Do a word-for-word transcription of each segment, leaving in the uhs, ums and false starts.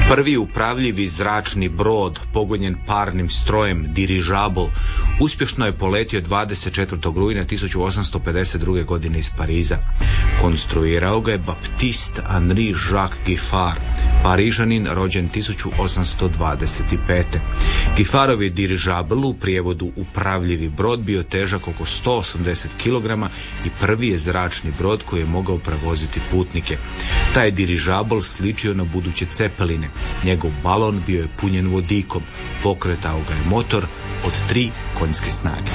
Prvi upravljivi zračni brod pogonjen parnim strojem dirižabl uspješno je poletio dvadeset četvrtog rujna tisuću osamsto pedeset druge. godine iz Pariza. Konstruirao ga je Baptiste Henri Jacques Giffard, Parižanin rođen tisuću osamsto dvadeset pete. Giffardov je dirižabl, u prijevodu upravljivi brod, bio težak oko sto osamdeset kilograma i prvi je zračni brod koji je mogao prevoziti putnike. Taj dirižabl sličio na buduće cepeline. Njegov balon bio je punjen vodikom. Pokretao ga je motor od tri konjske snage.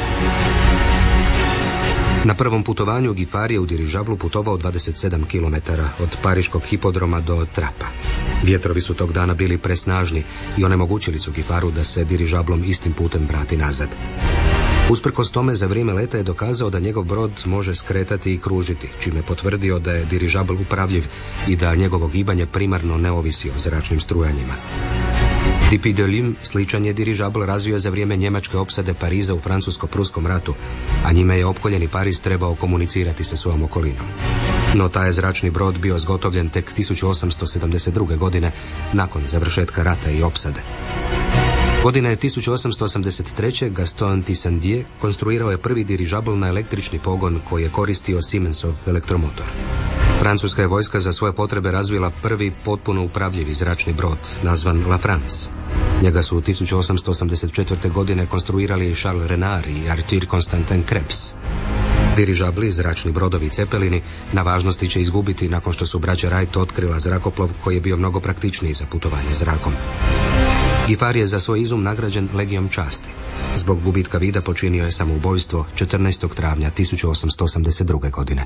Na prvom putovanju Giffard je u dirižablu putovao dvadeset sedam kilometara od pariškog hipodroma do Trapa. Vjetrovi su tog dana bili presnažni i onemogućili su Giffardu da se dirižablom istim putem vrati nazad. Usprkos tome, za vrijeme leta je dokazao da njegov brod može skretati i kružiti, čime potvrdio da je dirižabl upravljiv i da njegovo gibanje primarno ne ovisi o zračnim strujanjima. Tipi de Lim sličan je dirižabl razvio za vrijeme njemačke opsade Pariza u Francusko-Pruskom ratu, a njime je opkoljeni Pariz trebao komunicirati sa svojom okolinom. No taj je zračni brod bio zgotovljen tek tisuću osamsto sedamdeset druge. godine, nakon završetka rata i opsade. Godine tisuću osamsto osamdeset treće. Gaston Tissandier konstruirao je prvi dirižabl na električni pogon koji je koristio Siemensov elektromotor. Francuska je vojska za svoje potrebe razvila prvi potpuno upravljivi zračni brod, nazvan La France. Njega su u tisuću osamsto osamdeset četvrte. godine konstruirali Charles Renard i Arthur Constantin Krebs. Dirižabli, zračni brodovi i cepelini na važnosti će izgubiti nakon što su braća Wright otkrila zrakoplov koji je bio mnogo praktičniji za putovanje zrakom. Giffard je za svoj izum nagrađen Legijom časti. Zbog gubitka vida počinio je samoubojstvo četrnaestog travnja tisuću osamsto osamdeset druge. godine.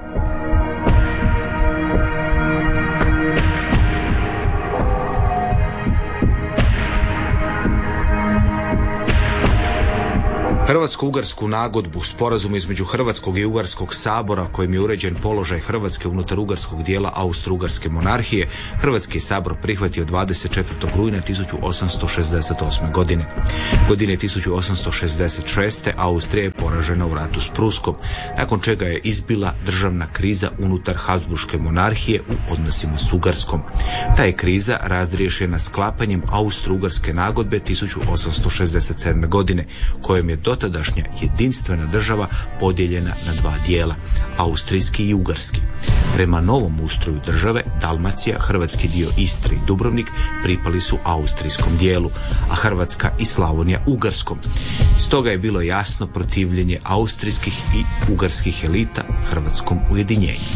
Hrvatsko-ugarsku nagodbu, sporazum između Hrvatskog i Ugarskog sabora kojim je uređen položaj Hrvatske unutar ugarskog dijela Austro-Ugarske monarhije, Hrvatski sabor prihvatio dvadeset četvrtog rujna tisuću osamsto šezdeset osme. godine. Godine tisuću osamsto šezdeset šeste. Austrija je poražena u ratu s Pruskom, nakon čega je izbila državna kriza unutar Habsburške monarhije u odnosima s Ugarskom. Ta je kriza razriješena sklapanjem Austro-Ugarske nagodbe tisuću osamsto šezdeset sedme. godine, kojom je do tadašnja jedinstvena država podijeljena na dva dijela, austrijski i ugarski. Prema novom ustroju države, Dalmacija, hrvatski dio Istre i Dubrovnik pripali su austrijskom dijelu, a Hrvatska i Slavonija ugarskom. Stoga je bilo jasno protivljenje austrijskih i ugarskih elita hrvatskom ujedinjenju.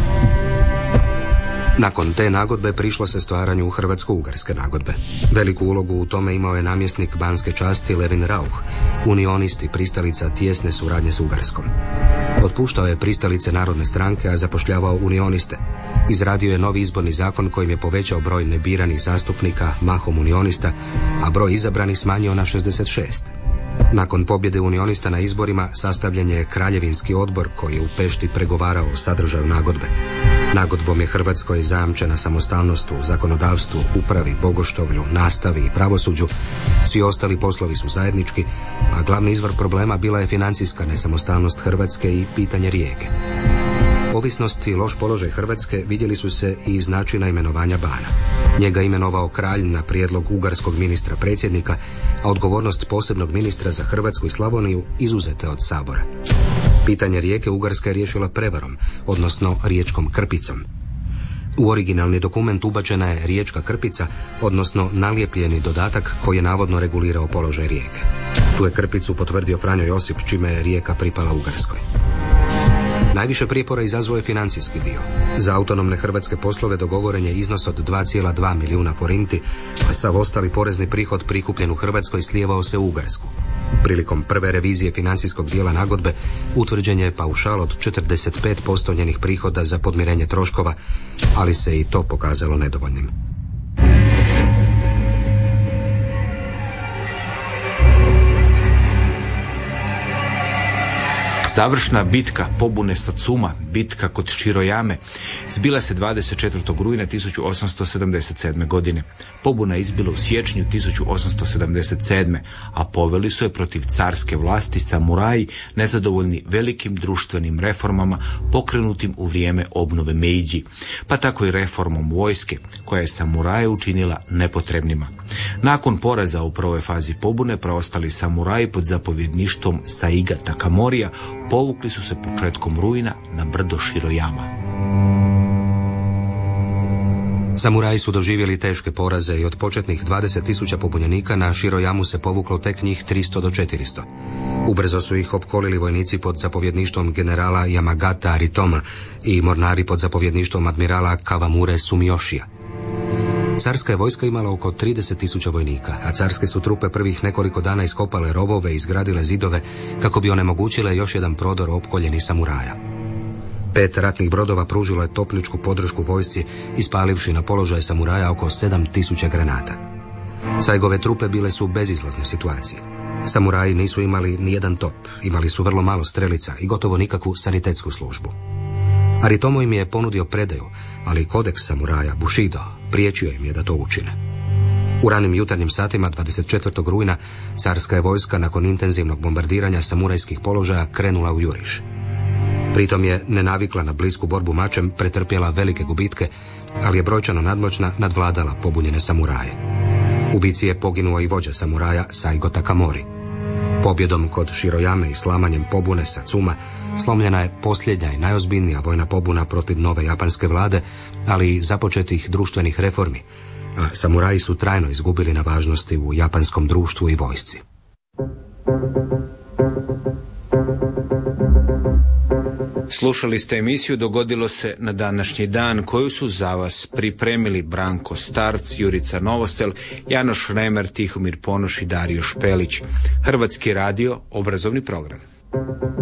Nakon te nagodbe prišlo se stvaranju Hrvatsko-ugarske nagodbe. Veliku ulogu u tome imao je namjesnik banske časti Levin Rauch, unionist i pristalica tijesne suradnje s Ugarskom. Otpuštao je pristalice Narodne stranke, a zapošljavao unioniste. Izradio je novi izborni zakon kojim je povećao broj nebiranih zastupnika, mahom unionista, a broj izabranih smanjio na šezdeset šest. Nakon pobjede unionista na izborima sastavljen je Kraljevinski odbor koji je u Pešti pregovarao o sadržaju nagodbe. Nagodbom je Hrvatskoj zajamčena samostalnost u zakonodavstvu, upravi, bogoštovlju, nastavi i pravosuđu. Svi ostali poslovi su zajednički, a glavni izvor problema bila je financijska nesamostalnost Hrvatske i pitanje Rijeke. Ovisnost i loš položaj Hrvatske vidjeli su se i iz načina imenovanja bana. Njega imenovao kralj na prijedlog ugarskog ministra predsjednika, a odgovornost posebnog ministra za Hrvatsku i Slavoniju izuzete od sabora. Pitanje Rijeke Ugarska je riješila prevarom, odnosno riječkom krpicom. U originalni dokument ubačena je riječka krpica, odnosno nalijepljeni dodatak koji je navodno regulirao položaj Rijeke. Tu je krpicu potvrdio Franjo Josip, čime je Rijeka pripala Ugarskoj. Najviše prijepora izazvao je financijski dio. Za autonomne hrvatske poslove dogovoren je iznos od dva zarez dva milijuna forinti, a sav ostali porezni prihod prikupljen u Hrvatskoj slijevao se u Ugarsku. Prilikom prve revizije financijskog dijela nagodbe utvrđen je paušal od četrdeset pet posto njenih prihoda za podmirenje troškova, ali se i to pokazalo nedovoljnim. Završna bitka pobune Satsuma, bitka kod Shirojame, zbila se dvadeset četvrtog rujna tisuću osamsto sedamdeset sedme. godine. Pobuna je izbila u siječnju tisuću osamsto sedamdeset sedme. a poveli su je protiv carske vlasti samuraji nezadovoljni velikim društvenim reformama pokrenutim u vrijeme obnove Meidži, pa tako i reformom vojske koja je samuraje učinila nepotrebnima. Nakon poraza u prvoj fazi pobune, preostali samuraji pod zapovjedništvom Saiga Takamorija povukli su se početkom rujna na brdo Shirojama. Samuraji su doživjeli teške poraze i od početnih dvadeset tisuća pobunjenika na Shirojamu se povuklo tek njih tristo do četiristo. Ubrzo su ih opkolili vojnici pod zapovjedništvom generala Yamagata Aritoma i mornari pod zapovjedništvom admirala Kawamure Sumiyoshija. Carska je vojska imala oko trideset tisuća vojnika, a carske su trupe prvih nekoliko dana iskopale rovove i izgradile zidove kako bi onemogućile još jedan prodor opkoljenih samuraja. Pet ratnih brodova pružilo je topničku podršku vojsci, ispalivši na položaje samuraja oko sedam tisuća granata. Saigove trupe bile su u bezizlaznoj situaciji. Samuraji nisu imali ni jedan top, imali su vrlo malo strelica i gotovo nikakvu sanitetsku službu. Aritomo im je ponudio predaju, ali kodeks samuraja Bushido priječio im je da to učine. U ranim jutarnjim satima dvadeset četvrtog rujna carska je vojska nakon intenzivnog bombardiranja samurajskih položaja krenula u juriš. Pritom je nenavikla na blisku borbu mačem pretrpjela velike gubitke, ali je brojčano nadmoćna nadvladala pobunjene samuraje. U bici je poginuo i vođa samuraja Saigo Takamori. Pobjedom kod Shirojame i slamanjem pobune Satsuma slomljena je posljednja i najozbiljnija vojna pobuna protiv nove japanske vlade, ali i započetih društvenih reformi, a samuraji su trajno izgubili na važnosti u japanskom društvu i vojsci. Slušali ste emisiju Dogodilo se na današnji dan, koju su za vas pripremili Branko Starc, Jurica Novosel, Janoš Šremer, Tihomir Ponoš i Dario Špelić. Hrvatski radio, obrazovni program.